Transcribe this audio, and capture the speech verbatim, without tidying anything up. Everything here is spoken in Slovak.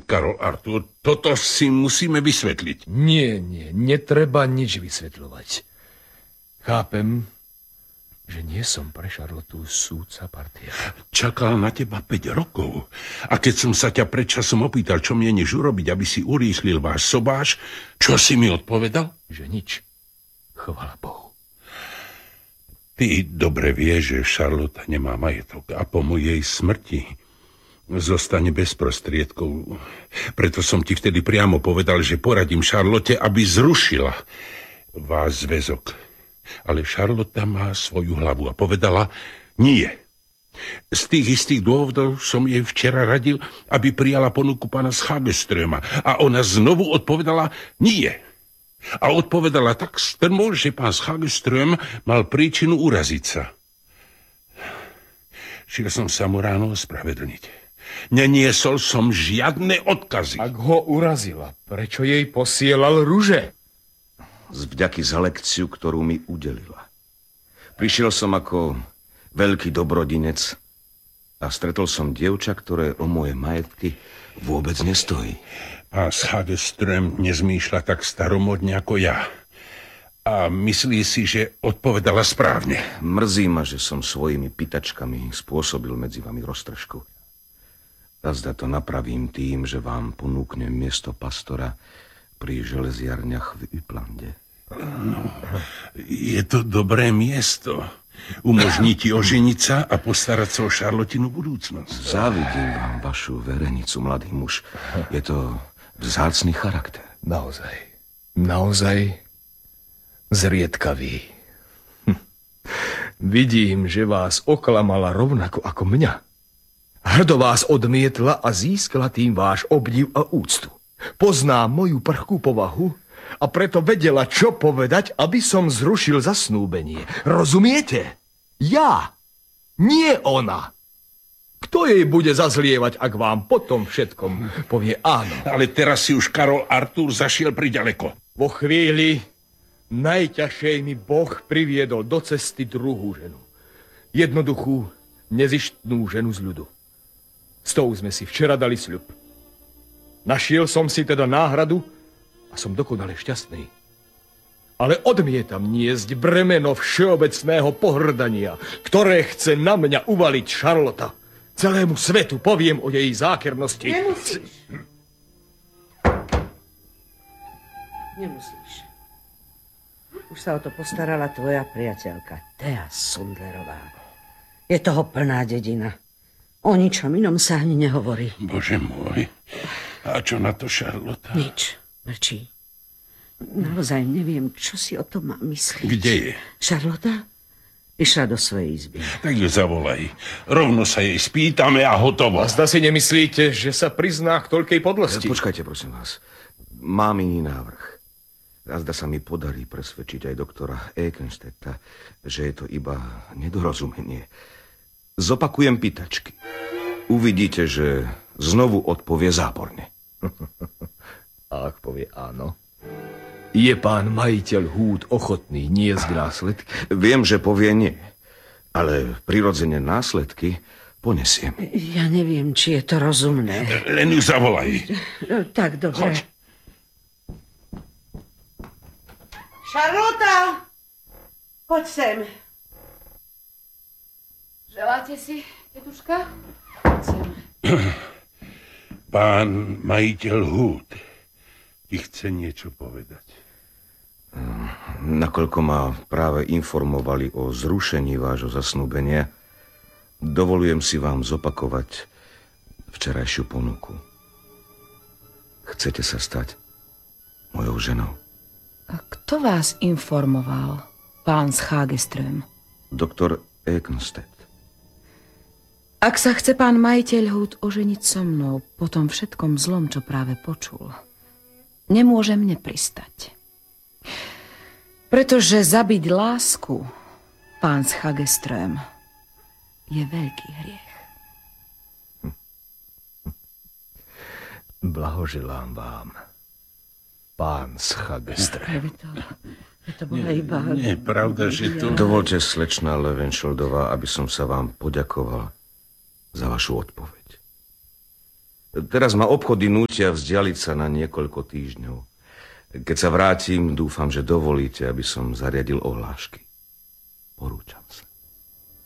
Karol Artur, toto si musíme vysvetliť. Nie, nie, netreba nič vysvetľovať. Chápem, že nie som pre Šarlotu súdca partia. Čakal na teba päť rokov. A keď som sa ťa predčasom opýtal, čo mieniš urobiť, aby si urýchlil váš sobáš, čo si mi odpovedal? Že nič. Chvála Bohu. Ty dobre vieš, že Šarlota nemá majetok a po mojej smrti zostane bez prostriedkov. Preto som ti vtedy priamo povedal, že poradím Šarlote, aby zrušila váš zväzok. Ale Šarlota má svoju hlavu a povedala nie. Z tých istých dôvodov som jej včera radil, aby prijala ponuku pána z Hageströma. A ona znovu odpovedala nie. A odpovedala tak strmo, že pán z Hageström mal príčinu uraziť sa. Šiel som sa mu ráno ospravedlniť. Neniesol som žiadne odkazy. Ak ho urazila, prečo jej posielal ruže? Z vďaky za lekciu, ktorú mi udelila. Prišiel som ako veľký dobrodinec a stretol som dievča, ktoré o moje majetky vôbec nestojí. Pán Hageström nezmýšľa tak staromodne ako ja. A myslí si, že odpovedala správne. Mrzí ma, že som svojimi pýtačkami spôsobil medzi vami roztržku. A zda to napravím tým, že vám ponúknem miesto pastora pri železiarniach v Yplande. No, je to dobré miesto. Umožní ti oženiť sa a postarať sa o Šarlotinu budúcnosť. Závidím vám vašu verenicu, mladý muž. Je to vzácny charakter. Naozaj, naozaj zriedkavý. Hm. Vidím, že vás oklamala rovnako ako mňa. Hrdo vás odmietla a získala tým váš obdiv a úctu. Pozná moju prchkú povahu a preto vedela, čo povedať, aby som zrušil zasnúbenie. Rozumiete? Ja, nie ona. Kto jej bude zazlievať, ak vám potom všetkom povie áno? Ale teraz si už Karol Artur zašiel priďaleko. Vo chvíli najťažšej mi Boh priviedol do cesty druhú ženu. Jednoduchú, nezištnú ženu z ľudu. S tou sme si včera dali sľub. Našiel som si teda náhradu a som dokonale šťastný. Ale odmietam niesť bremeno všeobecného pohrdania, ktoré chce na mňa uvaliť Šarlota. Celému svetu poviem o jej zákernosti. Nemusíš. Nemusíš. Už sa o to postarala tvoja priateľka, Thea Sundlerová. Je toho plná dedina. O ničom inom sa ani nehovorí. Bože môj. A čo na to Šarlota? Nič, mlčí. Naozaj neviem, čo si o tom má myslieť. Kde je? Šarlota išla do svojej izby. Tak ju zavolaj. Rovno sa jej spýtame a hotovo. A zda si nemyslíte, že sa prizná k toľkej podlosti? Počkajte, prosím vás. Mám iný návrh. A zda sa mi podarí presvedčiť aj doktora Ekenstedta, že je to iba nedorozumenie. Zopakujem pýtačky. Uvidíte, že znovu odpovie záporne. A ak povie áno, je pán majiteľ húd ochotný niesť následky? Viem, že povie nie, ale prirodzene následky ponesiem. Ja neviem, či je to rozumné. Len ju zavolaj. Tak, dobre. Choď. Šarlota! Poď sem. Želáte si, tetuška? Poď sem. Pán majiteľ húd ti chce niečo povedať. Nakoľko ma práve informovali o zrušení vášho zasnúbenia, dovolujem si vám zopakovať včerajšiu ponuku. Chcete sa stať mojou ženou? A kto vás informoval, pán z Hageström? Doktor Ekenstedt. Ak sa chce pán majiteľ húd oženiť so mnou po tom všetkom zlom, čo práve počul, nemôže mne pristať. Pretože zabiť lásku, pán z Hageström, je veľký hriech. Blahoželám vám, pán z Hageström. To bola iba... Nie, pravda, že to... Dovolte, slečná Levenšeldová, aby som sa vám poďakoval za vašu odpoveď. Teraz ma obchody nútia vzdialiť sa na niekoľko týždňov. Keď sa vrátim, dúfam, že dovolíte, aby som zariadil ohlášky. Porúčam sa.